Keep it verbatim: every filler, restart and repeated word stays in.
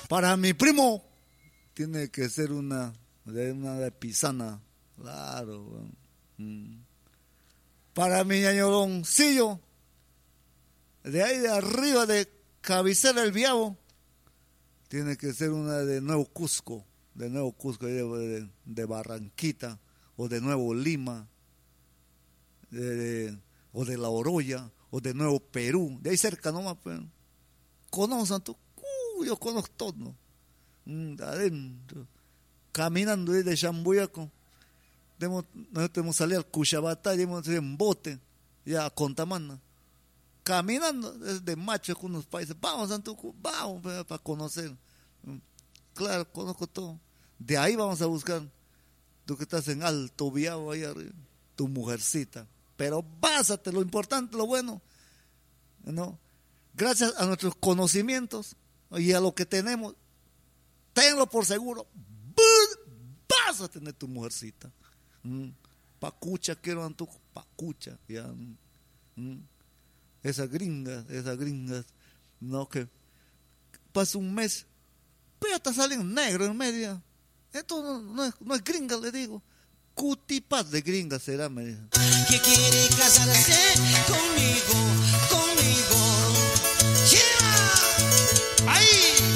Para mi primo, tiene que ser una de una de pisana, claro. Bueno. Mm. Para mi ñañoloncillo, de ahí de arriba de cabecera del Viabo, tiene que ser una de Nuevo Cusco, de Nuevo Cusco, de, de, de Barranquita, o de Nuevo Lima, de, de, o de La Oroya, o de Nuevo Perú, de ahí cerca nomás. Pues. ¿Conocen tú? Uh, yo conozco todo. Mm, adentro. Caminando ahí de Chambuyaco. Nosotros hemos salido al Cuchabatá y hemos ido en bote, ya a Contamana. Caminando desde Macho con unos países. Vamos, Santucu, vamos para conocer. Claro, conozco todo. De ahí vamos a buscar. Tú que estás en Alto Viabo ahí arriba, tu mujercita. Pero básate, lo importante, lo bueno, ¿no? Gracias a nuestros conocimientos y a lo que tenemos, tenlo por seguro, vas a tener tu mujercita. Mm. Pacucha, quiero Antuco, pacucha, ya. Mm. Esas gringas, esas gringas, no, que pasa un mes, pero ya está saliendo negro en media. Esto no, no, es, no es gringa, le digo. Cutipas de gringa será, me dijo. Que quiere casarse conmigo, conmigo. ¡Yeah! ¡Ahí!